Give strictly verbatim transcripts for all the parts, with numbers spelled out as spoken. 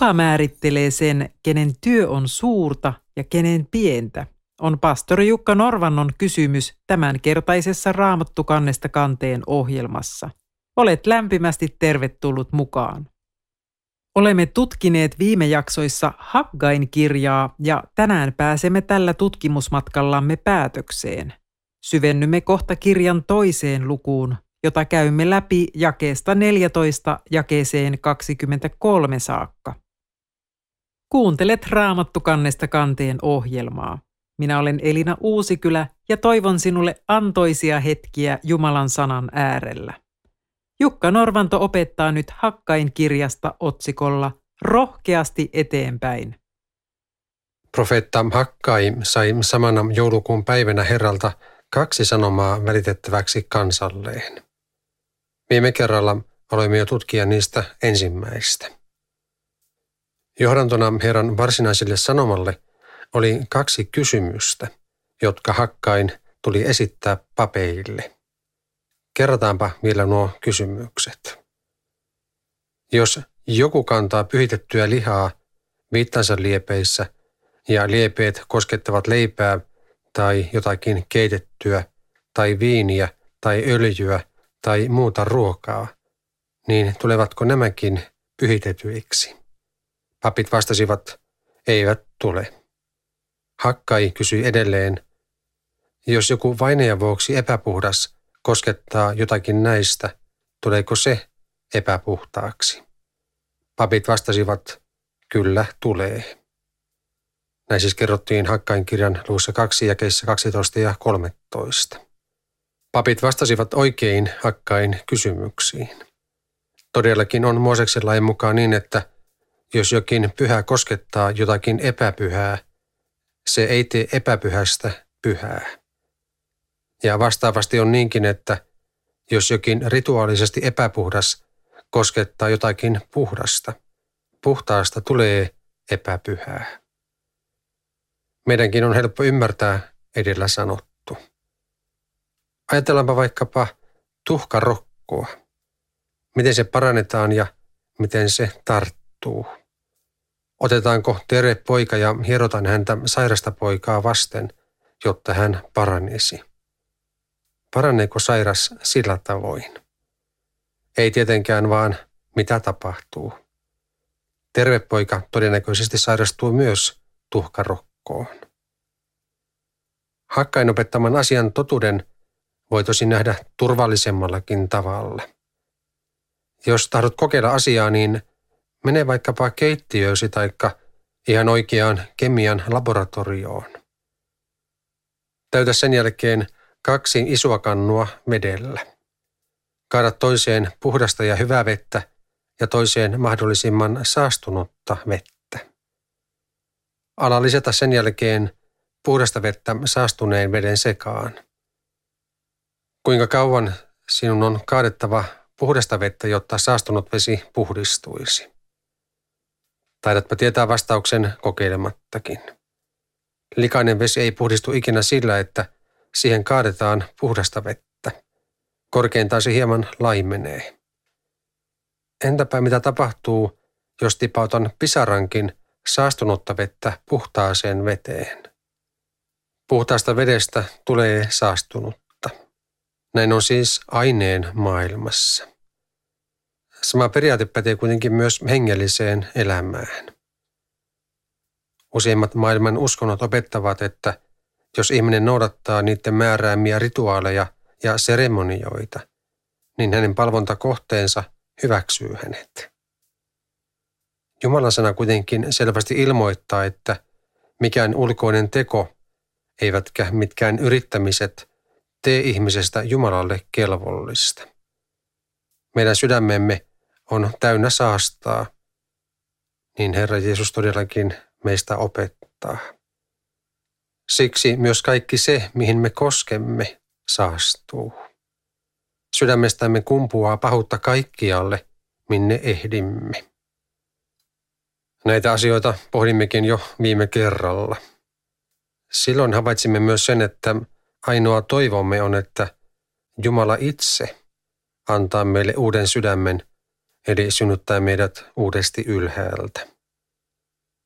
Kuka määrittelee sen, kenen työ on suurta ja kenen pientä, on pastori Jukka Norvannon kysymys tämänkertaisessa Raamattu kannesta kanteen ohjelmassa. Olet lämpimästi tervetullut mukaan. Olemme tutkineet viime jaksoissa Haggain kirjaa ja tänään pääsemme tällä tutkimusmatkallamme päätökseen. Syvennymme kohta kirjan toiseen lukuun, jota käymme läpi jakeesta neljätoista jakeeseen kaksikymmentäkolme saakka. Kuuntelet Raamattu kannesta kanteen ohjelmaa. Minä olen Elina Uusikylä ja toivon sinulle antoisia hetkiä Jumalan sanan äärellä. Jukka Norvanto opettaa nyt Haggain kirjasta otsikolla Rohkeasti eteenpäin. Profeetta Haggai sai samana joulukuun päivänä Herralta kaksi sanomaa välitettäväksi kansalleen. Viime kerralla aloimme jo tutkia niistä ensimmäistä. Johdantona Herran varsinaiselle sanomalle oli kaksi kysymystä, jotka Haggain tuli esittää papeille. Kerrataanpa vielä nuo kysymykset. Jos joku kantaa pyhitettyä lihaa viittansa liepeissä ja liepeet koskettavat leipää tai jotakin keitettyä tai viiniä tai öljyä tai muuta ruokaa, niin tulevatko nämäkin pyhitetyiksi? Papit vastasivat, eivät tule. Haggai kysyi edelleen, jos joku vainajan vuoksi epäpuhdas koskettaa jotakin näistä, tuleeko se epäpuhtaaksi? Papit vastasivat, kyllä tulee. Näin siis kerrottiin Haggain kirjan luvussa kaksi jakeissa kaksitoista ja kolmetoista. Papit vastasivat oikein Haggain kysymyksiin. Todellakin on Mooseksen lain mukaan niin, että jos jokin pyhä koskettaa jotakin epäpyhää, se ei tee epäpyhästä pyhää. Ja vastaavasti on niinkin, että jos jokin rituaalisesti epäpuhdas koskettaa jotakin puhdasta, puhtaasta tulee epäpyhää. Meidänkin on helppo ymmärtää edellä sanottu. Ajatellaanpa vaikkapa tuhkarokkoa. Miten se parannetaan ja miten se tarttuu. Otetaanko terve poika ja hierotaan häntä sairasta poikaa vasten, jotta hän paranisi? Paranneeko sairas sillä tavoin? Ei tietenkään, vaan mitä tapahtuu. Terve poika todennäköisesti sairastuu myös tuhkarokkoon. Haggain opettaman asian totuuden voi tosin nähdä turvallisemmallakin tavalla. Jos tahdot kokeilla asiaa, niin mene vaikkapa keittiöösi taikka ihan oikeaan kemian laboratorioon. Täytä sen jälkeen kaksi isoa kannua vedellä. Kaada toiseen puhdasta ja hyvää vettä ja toiseen mahdollisimman saastunutta vettä. Ala lisätä sen jälkeen puhdasta vettä saastuneen veden sekaan. Kuinka kauan sinun on kaadettava puhdasta vettä, jotta saastunut vesi puhdistuisi? Taidatpa tietää vastauksen kokeilemattakin. Likainen vesi ei puhdistu ikinä sillä, että siihen kaadetaan puhdasta vettä. Korkeintaan se hieman laimenee. Entäpä mitä tapahtuu, jos tipautan pisarankin saastunutta vettä puhtaaseen veteen? Puhtaasta vedestä tulee saastunutta. Näin on siis aineen maailmassa. Sama periaate pätee kuitenkin myös hengelliseen elämään. Useimmat maailman uskonnot opettavat, että jos ihminen noudattaa niiden määräämiä rituaaleja ja seremonioita, niin hänen palvontakohteensa hyväksyy hänet. Jumalan sana kuitenkin selvästi ilmoittaa, että mikään ulkoinen teko, eivätkä mitkään yrittämiset tee ihmisestä Jumalalle kelvollista. Meidän sydämemme on täynnä saastaa, niin Herra Jeesus todellakin meistä opettaa. Siksi myös kaikki se, mihin me koskemme, saastuu. Sydämestämme kumpuaa pahuutta kaikkialle, minne ehdimme. Näitä asioita pohdimmekin jo viime kerralla. Silloin havaitsimme myös sen, että ainoa toivomme on, että Jumala itse antaa meille uuden sydämen, eli synnyttää meidät uudesti ylhäältä.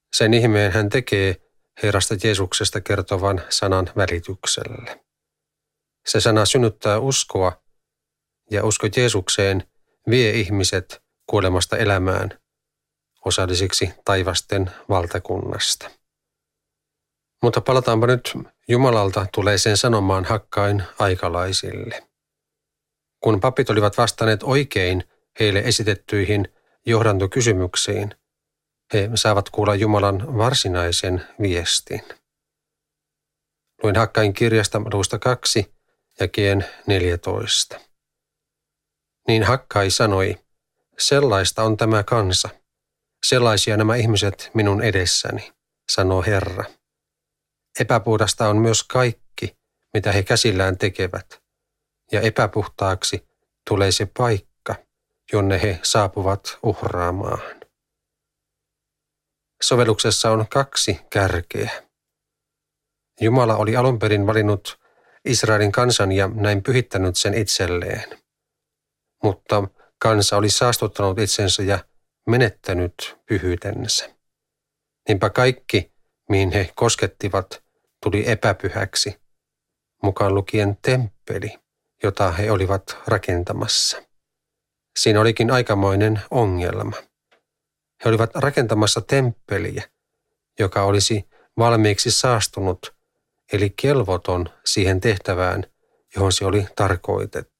Sen ihmeen hän tekee Herrasta Jeesuksesta kertovan sanan välityksellä. Se sana synnyttää uskoa, ja usko Jeesukseen vie ihmiset kuolemasta elämään osallisiksi taivasten valtakunnasta. Mutta palataanpa nyt Jumalalta tuleeseen sanomaan Hakkain aikalaisille. Kun papit olivat vastanneet oikein heille esitettyihin johdantokysymyksiin, he saavat kuulla Jumalan varsinaisen viestin. Luin Hakkain kirjasta luvusta kaksi jakeen neljätoista. Niin Hakkai sanoi, sellaista on tämä kansa, sellaisia nämä ihmiset minun edessäni, sanoo Herra. Epäpuhdasta on myös kaikki, mitä he käsillään tekevät, ja epäpuhtaaksi tulee se paikka, jonne he saapuvat uhraamaan. Sovelluksessa on kaksi kärkeä. Jumala oli alun perin valinnut Israelin kansan ja näin pyhittänyt sen itselleen. Mutta kansa oli saastuttanut itsensä ja menettänyt pyhyytensä. Niinpä kaikki, mihin he koskettivat, tuli epäpyhäksi, mukaan lukien temppeli, jota he olivat rakentamassa. Siinä olikin aikamoinen ongelma. He olivat rakentamassa temppeliä, joka olisi valmiiksi saastunut, eli kelvoton siihen tehtävään, johon se oli tarkoitettu.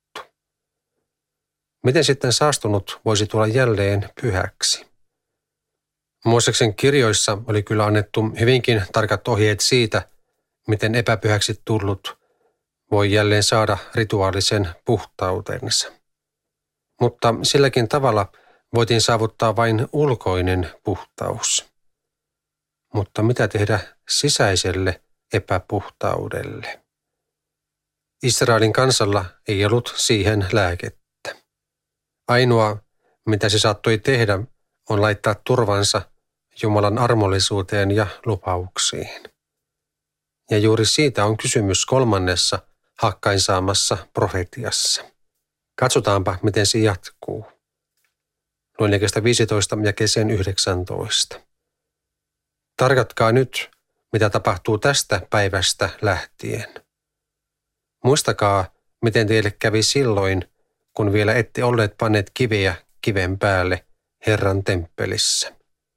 Miten sitten saastunut voisi tulla jälleen pyhäksi? Mooseksen kirjoissa oli kyllä annettu hyvinkin tarkat ohjeet siitä, miten epäpyhäksi tullut voi jälleen saada rituaalisen puhtautensa. Mutta silläkin tavalla voitiin saavuttaa vain ulkoinen puhtaus. Mutta mitä tehdä sisäiselle epäpuhtaudelle? Israelin kansalla ei ollut siihen lääkettä. Ainoa, mitä se saattoi tehdä, on laittaa turvansa Jumalan armollisuuteen ja lupauksiin. Ja juuri siitä on kysymys kolmannessa Hakkain saamassa profetiassa. Katsotaanpa, miten se jatkuu. Luen jakeesta viisitoista jakeeseen yhdeksäntoista. Tarkatkaa nyt, mitä tapahtuu tästä päivästä lähtien. Muistakaa, miten teille kävi silloin, kun vielä ette olleet panneet kiveä kiven päälle Herran temppelissä.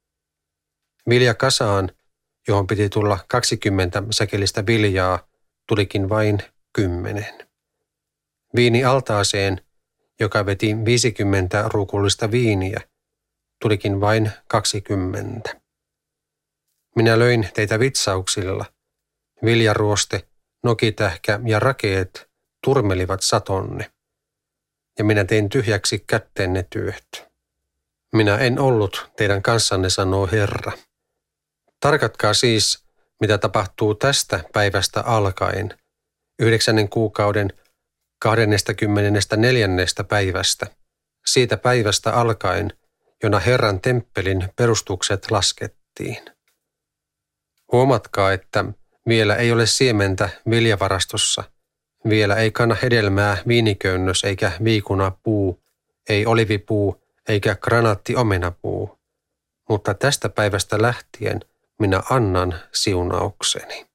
Viljakasaan, johon piti tulla kaksikymmentä säkelistä viljaa, tulikin vain kymmenen. Viini altaaseen, joka veti viisikymmentä ruukullista viiniä, tulikin vain kaksikymmentä. Minä löin teitä vitsauksilla. Viljaruoste, nokitähkä ja rakeet turmelivat satonne. Ja minä tein tyhjäksi kätteenne työt. Minä en ollut teidän kanssanne, sanoo Herra. Tarkatkaa siis, mitä tapahtuu tästä päivästä alkaen, yhdeksännen kuukauden kahdestakymmenestä neljännestä päivästä, siitä päivästä alkaen, jona Herran temppelin perustukset laskettiin. Huomatkaa, että vielä ei ole siementä viljavarastossa, vielä ei kanna hedelmää viiniköynnös eikä viikunapuu, ei olivipuu eikä granaattiomenapuu, mutta tästä päivästä lähtien minä annan siunaukseni.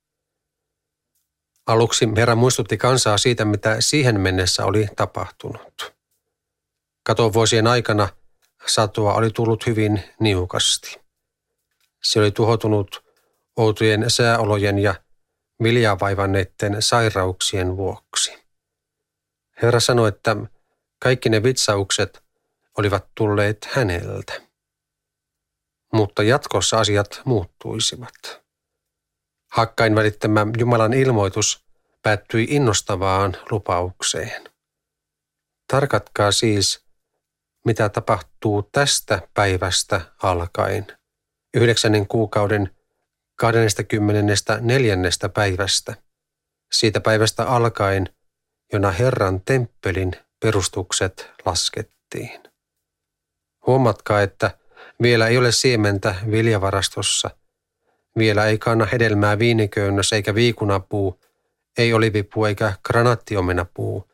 Aluksi Herra muistutti kansaa siitä, mitä siihen mennessä oli tapahtunut. Katovuosien aikana satoa oli tullut hyvin niukasti. Se oli tuhoutunut outojen sääolojen ja viljaa vaivanneiden sairauksien vuoksi. Herra sanoi, että kaikki ne vitsaukset olivat tulleet häneltä. Mutta jatkossa asiat muuttuisivat. Hakkain välittämä Jumalan ilmoitus päättyi innostavaan lupaukseen. Tarkatkaa siis, mitä tapahtuu tästä päivästä alkaen, yhdeksännen kuukauden kahdestakymmenestä neljännestä päivästä, siitä päivästä alkaen, jona Herran temppelin perustukset laskettiin. Huomatkaa, että vielä ei ole siementä viljavarastossa, vielä ei kanna hedelmää viiniköynnös eikä viikunapuu, ei olivipuu eikä granaattiomenapuu,